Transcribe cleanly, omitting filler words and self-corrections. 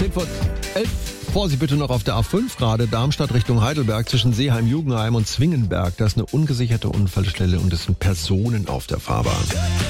11 vor Sie bitte noch auf der A5 gerade, Darmstadt Richtung Heidelberg zwischen Seeheim, Jugendheim und Zwingenberg. Da ist eine ungesicherte Unfallstelle und es sind Personen auf der Fahrbahn.